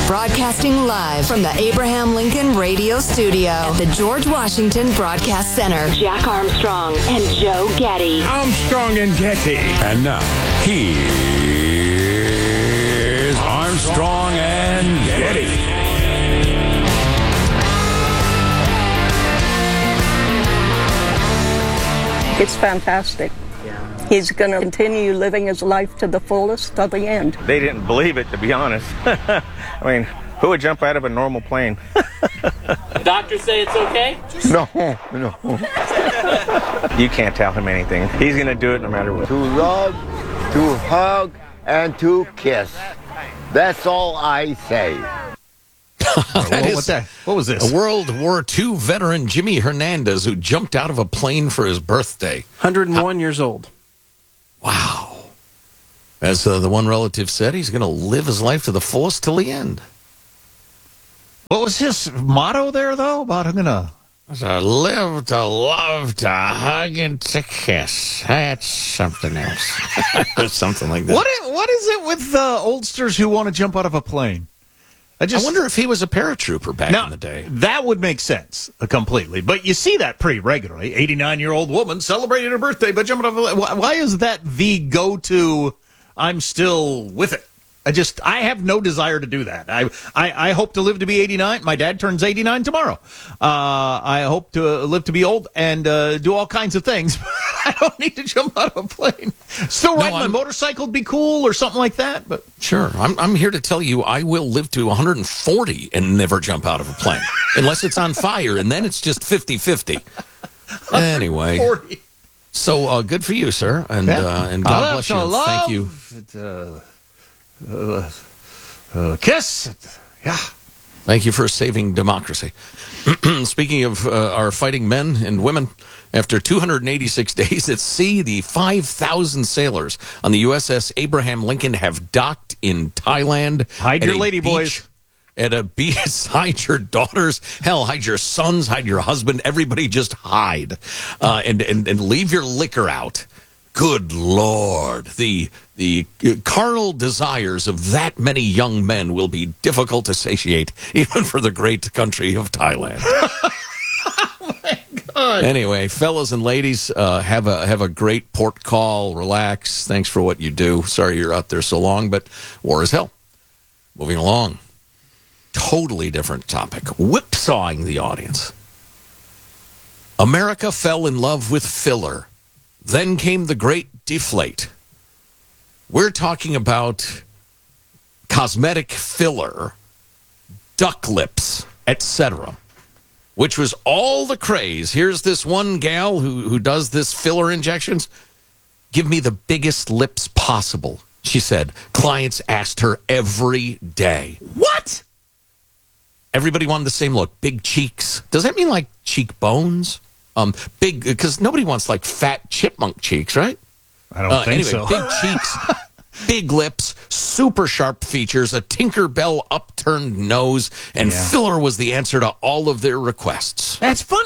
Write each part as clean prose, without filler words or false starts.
Broadcasting live from the Abraham Lincoln Radio Studio at the George Washington Broadcast Center. Jack Armstrong and Joe Getty. Armstrong and Getty. And now, here's Armstrong and Getty. It's fantastic. He's going to continue living his life to the fullest till the end. They didn't believe it, to be honest. I mean, who would jump out of a normal plane? The doctors say it's okay? No. You can't tell him anything. He's going to do it no matter what. To love, to hug, and to kiss. That's all I say. What was this? A World War II veteran, Jimmy Hernandez, who jumped out of a plane for his birthday. 101 years old. Wow. As the one relative said, he's going to live his life to the fullest till the end. What was his motto there, though? About I'm going to... To live, to love, to hug, and to kiss. That's something else. Something like that. What is it with oldsters who want to jump out of a plane? I wonder if he was a paratrooper back in the day. That would make sense completely. But you see that pretty regularly. 89-year-old woman celebrated her birthday by jumping off a plane. Why is that the go-to, I'm still with it? I have no desire to do that. I hope to live to be 89. My dad turns 89 tomorrow. I hope to live to be old and do all kinds of things. I don't need to jump out of a plane. Still riding my motorcycle would be cool or something like that. But sure, I'm here to tell you I will live to 140 and never jump out of a plane. Unless it's on fire, and then it's just 50-50. Anyway. 140. So good for you, sir. And God bless you. Thank you. Kiss. Yeah. Thank you for saving democracy. Speaking of our fighting men and women, after 286 days at sea, the 5,000 sailors on the USS Abraham Lincoln have docked in Thailand. Hide your lady boys. At a beach, hide your daughters. Hell, hide your sons, hide your husband. Everybody just hide and leave your liquor out. Good Lord, the carnal desires of that many young men will be difficult to satiate, even for the great country of Thailand. Oh my God! Anyway, fellas and ladies, have a great port call. Relax. Thanks for what you do. Sorry you're out there so long, but war is hell. Moving along. Totally different topic. Whipsawing the audience. America fell in love with filler. Then came the great deflate. We're talking about cosmetic filler, duck lips, etc., which was all the craze. Here's this one gal who does this filler injections. Give me the biggest lips possible, she said. Clients asked her every day. What? Everybody wanted the same look. Big cheeks. Does that mean like cheekbones? Big, because nobody wants like fat chipmunk cheeks, right? I don't think anyway, so. Big cheeks, big lips, super sharp features, a Tinkerbell upturned nose, and filler was the answer to all of their requests. That's fun.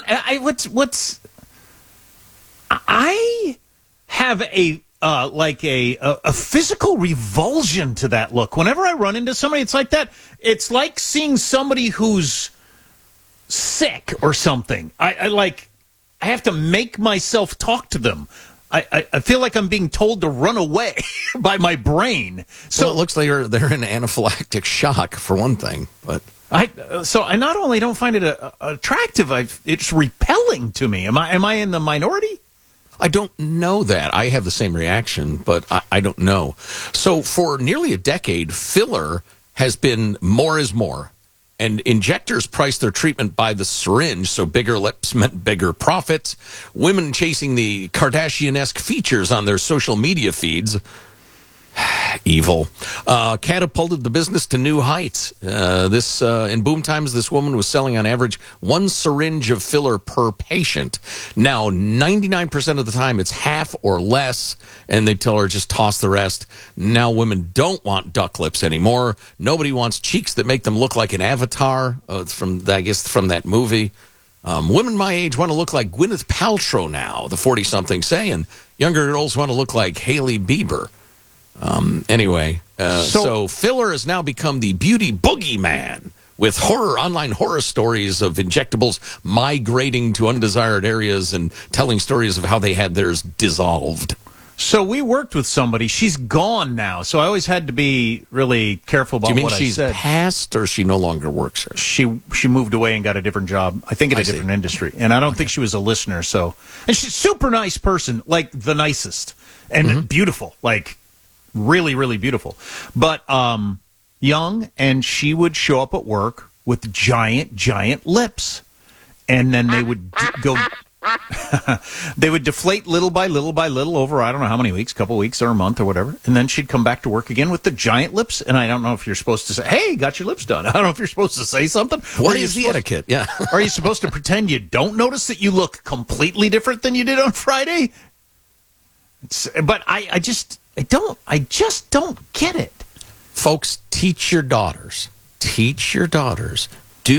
I have a physical revulsion to that look. Whenever I run into somebody, it's like that. It's like seeing somebody who's sick or something. I have to make myself talk to them. I feel like I'm being told to run away by my brain. So it looks like they're in anaphylactic shock, for one thing. But I not only don't find it attractive, it's repelling to me. Am I in the minority? I don't know that. I have the same reaction, but I don't know. So for nearly a decade, filler has been more is more. And injectors priced their treatment by the syringe, so bigger lips meant bigger profits. Women chasing the Kardashian-esque features on their social media feeds. Evil. Catapulted the business to new heights. In boom times, this woman was selling on average 1 syringe of filler per patient. Now, 99% of the time, it's half or less, and they tell her just toss the rest. Now, women don't want duck lips anymore. Nobody wants cheeks that make them look like an avatar from that movie. Women my age want to look like Gwyneth Paltrow now, the 40-something say, and younger girls want to look like Hailey Bieber. Anyway, So filler has now become the beauty boogeyman, with online horror stories of injectables migrating to undesired areas and telling stories of how they had theirs dissolved. So we worked with somebody. She's gone now, so I always had to be really careful about Do you mean what she's I said. passed, or she no longer works here? She moved away and got a different job, I think in a different industry. And I don't think she was a listener. So, and she's a super nice person, like the nicest, and beautiful, like really, really beautiful. But young, and she would show up at work with giant lips, and then they would go. They would deflate little by little over, I don't know how many weeks, couple weeks or a month or whatever. And then she'd come back to work again with the giant lips. And I don't know if you're supposed to say, hey, got your lips done. I don't know if you're supposed to say something. What is the etiquette? Yeah. Are you supposed to pretend you don't notice that you look completely different than you did on Friday? But I just don't get it. Folks, teach your daughters